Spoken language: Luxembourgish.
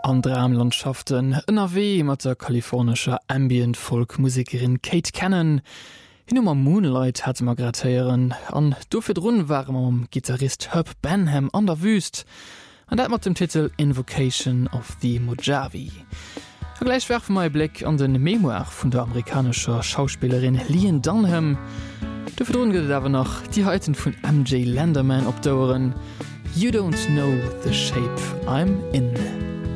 an Dramlandschaften NRW mat der kalifornischer Ambient-Folk-Musikerin Kate Cannon. Hinummer Moonlight hat ma gratieren, an dofir run waren am Gitarrist Herb Benham an der Wüst, an dat mat dem Titel Invocation of the Mojave. Gleich werfen mei Blick an den Memoir vun der amerikanischer Schauspielerin Lian Dunham. Dofir run gët awer noch die Heiten vun MJ Lenderman opdaueren. You don't know the shape I'm in.